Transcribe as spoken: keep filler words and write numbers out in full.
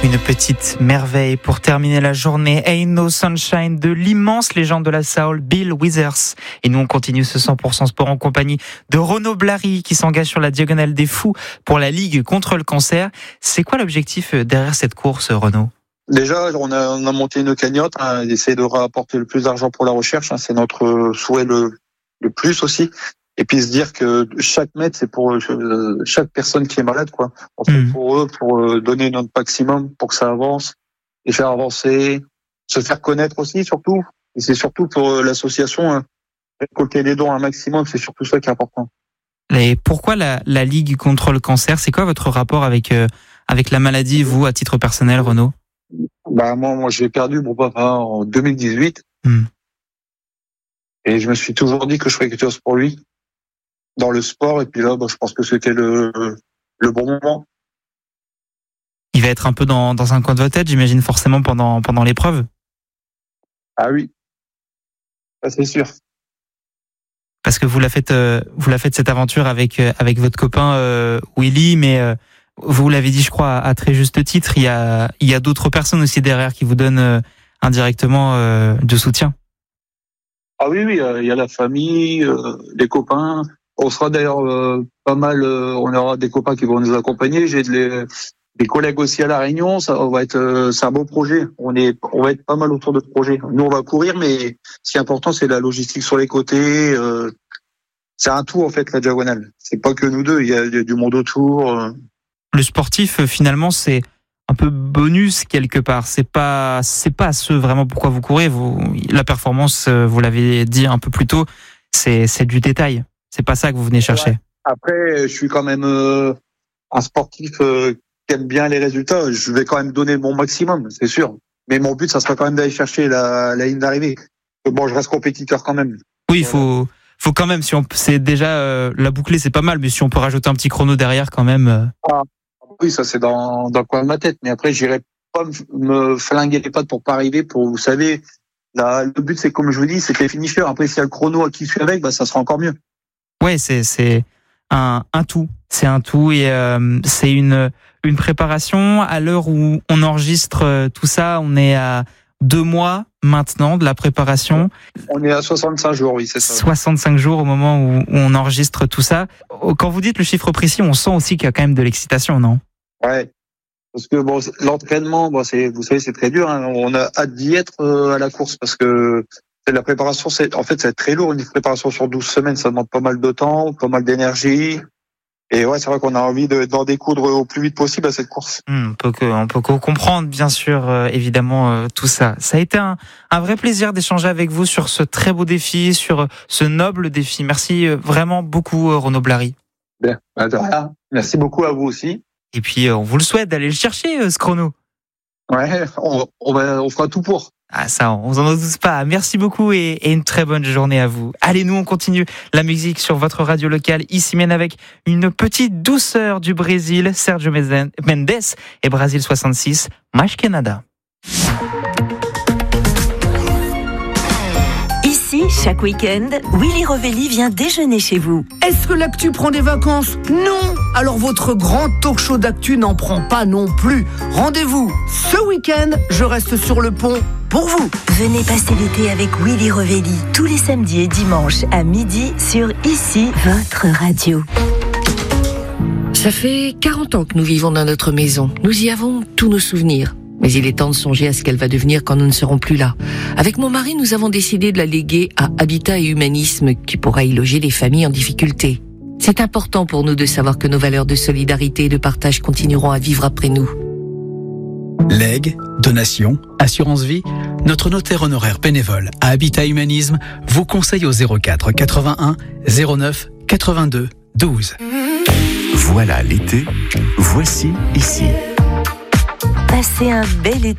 Une petite merveille pour terminer la journée. Ain't No Sunshine de l'immense légende de la soul, Bill Withers. Et nous, on continue ce cent pour cent sport en compagnie de Renaud Blary qui s'engage sur la Diagonale des Fous pour la Ligue contre le cancer. C'est quoi l'objectif derrière cette course, Renaud ? Déjà, on a, on a monté une cagnotte, hein, essayer de rapporter le plus d'argent pour la recherche. Hein, c'est notre souhait le, le plus aussi. Et puis se dire que chaque mètre, c'est pour euh, chaque personne qui est malade, quoi. On fait mmh. pour eux, pour euh, donner notre maximum pour que ça avance, et faire avancer, se faire connaître aussi, surtout. Et c'est surtout pour euh, l'association, hein, récolter les dons un maximum, c'est surtout ça qui est important. Et pourquoi la, la Ligue contre le cancer ? C'est quoi votre rapport avec euh, avec la maladie, vous, à titre personnel, Renaud ? Bah moi, moi, j'ai perdu mon papa en deux mille dix-huit, mmh. et je me suis toujours dit que je ferais quelque chose pour lui. Dans le sport, et puis là, bah, je pense que c'était le, le bon moment. Il va être un peu dans, dans un coin de votre tête, j'imagine, forcément, pendant, pendant l'épreuve. Ah oui, ça c'est sûr. Parce que vous la faites, euh, vous la faites cette aventure avec, euh, avec votre copain euh, Willy, mais euh, vous l'avez dit, je crois, à, à très juste titre, il y a, il y a d'autres personnes aussi derrière qui vous donnent euh, indirectement euh, de soutien. Ah oui, oui, il y a la famille, euh, les copains. On sera d'ailleurs euh, pas mal, euh, on aura des copains qui vont nous accompagner. J'ai des, des collègues aussi à La Réunion. Ça on va être, euh, c'est un beau projet. On est, on va être pas mal autour de ce projet. Nous, on va courir, mais ce qui est important, c'est la logistique sur les côtés. Euh, c'est un tout en fait, la diagonale. C'est pas que nous deux. Il y a, il y a du monde autour. Euh. Le sportif, finalement, c'est un peu bonus quelque part. C'est pas, c'est pas ce vraiment pourquoi vous courez. Vous, la performance, vous l'avez dit un peu plus tôt, c'est, c'est du détail. C'est pas ça que vous venez chercher. Après, je suis quand même euh, un sportif euh, qui aime bien les résultats. Je vais quand même donner mon maximum, c'est sûr. Mais mon but, ça sera quand même d'aller chercher la, la ligne d'arrivée. Bon, je reste compétiteur quand même. Oui, il faut, faut quand même. Si on, c'est déjà euh, la bouclée, c'est pas mal. Mais si on peut rajouter un petit chrono derrière, quand même. Euh... Ah, oui, ça c'est dans, dans le coin de ma tête. Mais après, j'irai pas me flinguer les pattes pour pas arriver. Pour, vous savez, là, le but, c'est comme je vous dis, c'est les finishers. Après, s'il y a le chrono qui suit avec, bah, ça sera encore mieux. Ouais, c'est c'est un un tout, c'est un tout et euh, c'est une une préparation. À l'heure où on enregistre tout ça, on est à deux mois maintenant de la préparation. On est à soixante-cinq jours, oui, c'est ça. soixante-cinq jours au moment où on enregistre tout ça. Quand vous dites le chiffre précis, on sent aussi qu'il y a quand même de l'excitation, non ? Ouais, parce que bon, l'entraînement, bon, c'est, vous savez, c'est très dur. Hein. On a hâte d'y être à la course parce que la préparation, c'est en fait, c'est très lourd. Une préparation sur douze semaines, ça demande pas mal de temps, pas mal d'énergie. Et ouais, c'est vrai qu'on a envie de, d'en découdre au plus vite possible à cette course. Mmh, on peut que, on peut comprendre, bien sûr, euh, évidemment, euh, tout ça. Ça a été un, un vrai plaisir d'échanger avec vous sur ce très beau défi, sur ce noble défi. Merci vraiment beaucoup, Renaud Blary. Bien, bah de rien. Merci beaucoup à vous aussi. Et puis, euh, on vous le souhaite d'aller le chercher, ce chrono. Ouais, on, on va, on fera tout pour. Ah ça, on s'en doute pas. Merci beaucoup et, et une très bonne journée à vous. Allez, nous on continue la musique sur votre radio locale, ici même avec une petite douceur du Brésil, Sergio Mendes et Brasil soixante-six, Mais Que Nada. Ici, chaque week-end, Willy Rovelli vient déjeuner chez vous. Est-ce que l'actu prend des vacances ? Non ! Alors votre grand talk show d'actu n'en prend pas non plus. Rendez-vous ce week-end, je reste sur le pont pour vous. Venez passer l'été avec Willy Rovelli, tous les samedis et dimanches à midi sur Ici, votre radio. Ça fait quarante ans que nous vivons dans notre maison. Nous y avons tous nos souvenirs. Mais il est temps de songer à ce qu'elle va devenir quand nous ne serons plus là. Avec mon mari, nous avons décidé de la léguer à Habitat et Humanisme, qui pourra y loger les familles en difficulté. C'est important pour nous de savoir que nos valeurs de solidarité et de partage continueront à vivre après nous. Legs, donations, assurance vie, notre notaire honoraire bénévole à Habitat Humanisme vous conseille au zéro quatre quatre-vingt-un zéro neuf quatre-vingt-deux douze. Voilà l'été, voici ici. Passez un bel été